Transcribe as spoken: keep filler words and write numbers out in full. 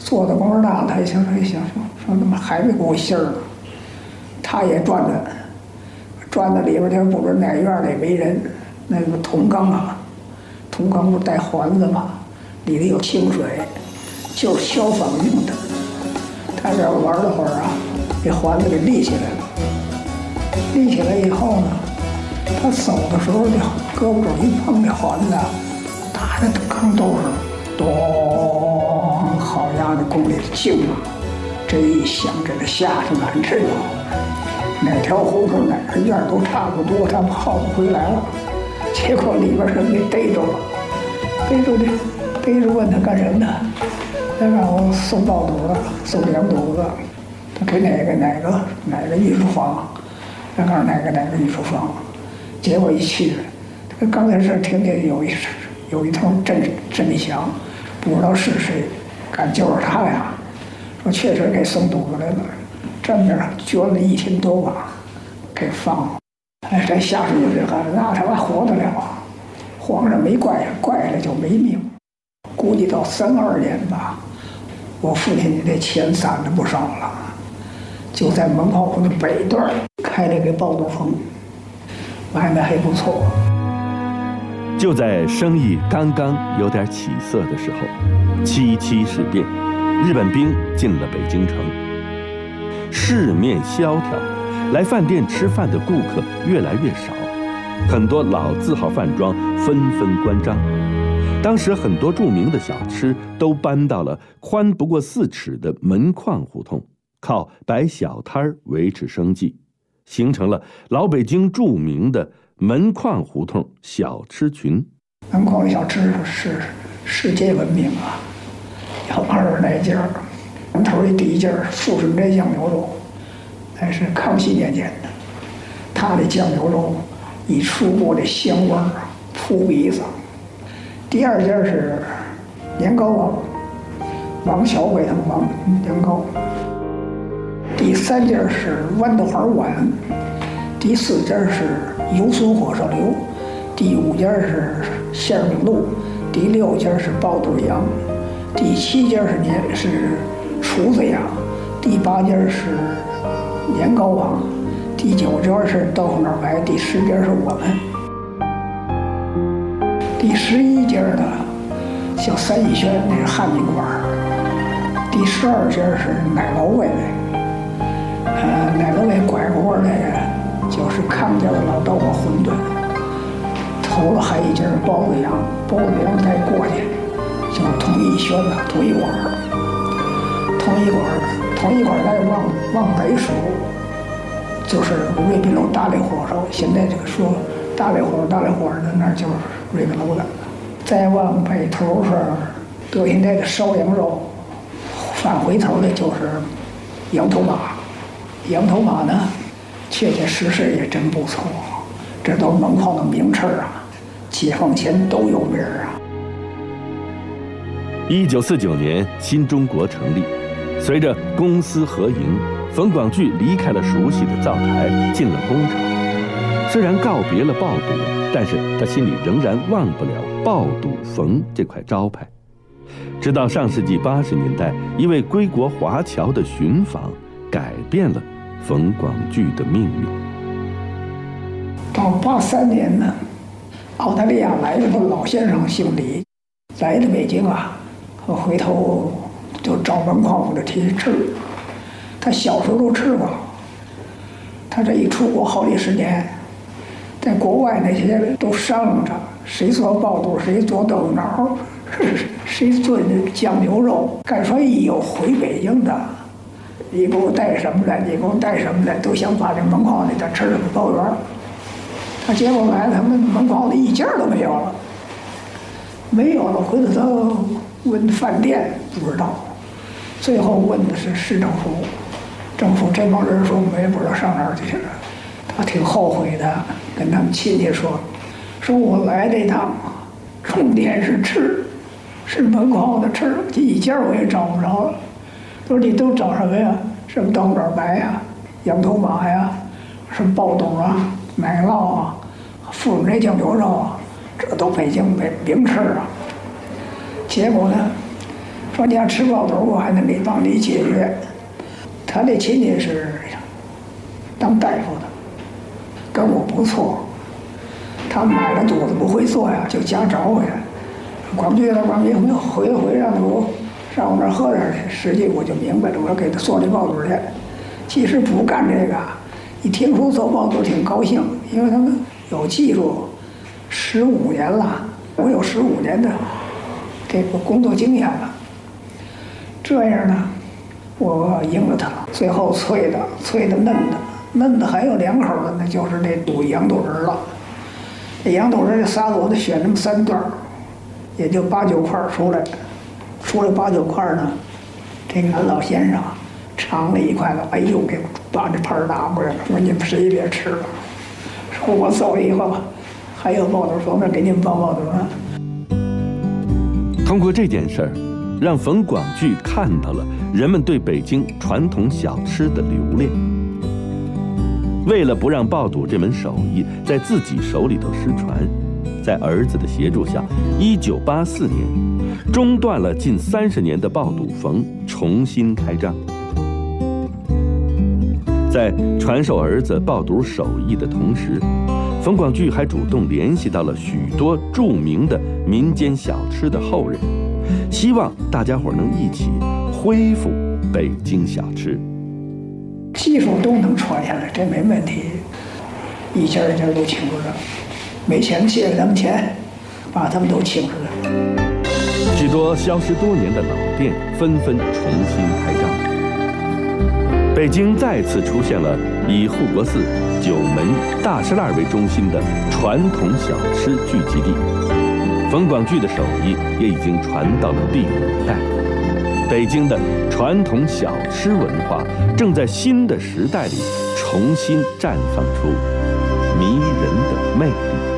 做的工人大，他一想说一想说说怎么还没给我信儿呢？他也转转，转到里边去，不知哪院里没人，那个铜缸啊，铜缸不是带环子吗？里头有清水，就是消防用的。他这玩了会儿啊，这环子给立起来了。立起来以后呢，他走的时候，这胳膊肘一碰这环子，打在缸兜上，咚！好家伙，宫里的静啊！这一响，这个吓得难知道。哪条胡同哪个院都差不多，他们耗不回来了。结果里边人给逮着了，逮着的，逮着问他干什么呢？他让我送爆肚子，送两肚子。他给哪个哪个哪个艺术坊，他告诉哪个哪个艺术坊。结果一去，他刚才是听见有一有一通震震响，不知道是谁，敢就是他呀。说确实给送肚子来了。这么着捐了一千多吧，给放了。哎，这下属就这个，那他还活得了？皇上没怪，怪了就没命。估计到三二年吧，我父亲这钱攒的不少了，就在门炮铺的北段开了个爆肚棚，买卖还不错。 就在生意刚刚有点起色的时候，七七事变，日本兵进了北京城。市面萧条，来饭店吃饭的顾客越来越少，很多老字号饭庄纷纷关张。当时很多著名的小吃都搬到了宽不过四尺的门框胡同，靠摆小摊儿维持生计，形成了老北京著名的门框胡同小吃群。 门框小吃是世界闻名啊，有二十来家。门头的第一家富顺斋酱牛肉，那是康熙年间的，他的酱牛肉一出锅的香味儿扑鼻子。第二家是年糕王，王小伟他们王年糕。第三家是豌豆花碗，第四家是油酥火烧牛，第五家是馅饼露，第六家是爆肚羊，第七家是年是厨子羊，第八家是年糕王，第九家是豆腐脑白，第十家是我们。第十一家的像三义轩，那是汉民馆。第十二家是奶酪味，呃，奶酪味拐过窝那个就是康家的老豆腐馄饨。头了还一家是包子羊，包子羊再过去就是同义轩的同义馆。同一馆，同一馆再往往北数，就是瑞宾楼大连火烧。现在这个说大连火烧、大连火烧的那就是瑞宾楼了。再往北头是德现在的烧羊肉，返回头的就是羊头马。羊头马呢，确确实实也真不错，这都是门框的名称啊，解放前都有名啊。 一九四九年，新中国成立。随着公私合营，冯广聚离开了熟悉的灶台，进了工厂。虽然告别了爆肚，但是他心里仍然忘不了爆肚冯这块招牌。直到上世纪八十年代，一位归国华侨的寻访，改变了冯广聚的命运。 到八三年呢，澳大利亚来的老先生姓李，来的北京啊，回头就找门框的去吃。他小时候都吃过，他这一出国好几十年，在国外那些都商量着谁做爆肚，谁做豆腐脑，谁做酱牛肉。敢说一有回北京的，你给我带什么来？你给我带什么来？都想把这门框里的吃的包圆。他结果来，他们门框里一件都没有了，没有了。回头他问饭店，不知道。最后问的是市政府，政府这帮人说我们也不知道上哪儿去了。他挺后悔的，跟他们亲戚说：“说我来这趟，重点是吃，是门框的吃，这一家我也找不着了。”他说：“你都找什么呀？什么豆腐白呀、羊头马呀、什么爆肚啊、奶酪啊、富顺斋酱牛肉啊，这都北京名名吃啊。”结果呢， 说你要吃爆肚，我还能给帮你解决。他那亲戚是当大夫的，跟我不错。他买了肚子不会做呀，就瞎找我呀。广聚了，广聚没有回回让他给我上我那儿喝点去。实际我就明白了，我要给他做这爆肚去。其实不干这个，一听说做爆肚挺高兴，因为他们有技术，十五年了，我有十五年的这个工作经验了。这样呢，我赢了他了。最后脆的、脆的、嫩的、嫩的还有两口的，那就是那肚羊肚仁了。这羊肚仁这仨子我得选那么三段，也就八九块出来。出来八九块呢，这个老先生尝了一块子，哎呦，给把这盘拿过来了，说你们谁别吃了。说我走了以后，还有爆肚，说那给你们包爆肚呢。 通过这件事儿，让冯广聚看到了人们对北京传统小吃的留恋。为了不让爆肚这门手艺在自己手里头失传，在儿子的协助下，一九八四年，中断了近三十年的爆肚冯重新开张。在传授儿子爆肚手艺的同时，冯广聚还主动联系到了许多著名的民间小吃的后人，希望大家伙能一起恢复北京小吃。 技术都能传下来，这没问题。一家一家都请出来，没钱借给他们钱，把他们都请出来。 许多消失多年的老店纷纷重新开张。北京再次出现了以护国寺、九门、大栅栏为中心的传统小吃聚集地。冯广聚的手艺也已经传到了第五代。北京的传统小吃文化正在新的时代里重新绽放出迷人的魅力。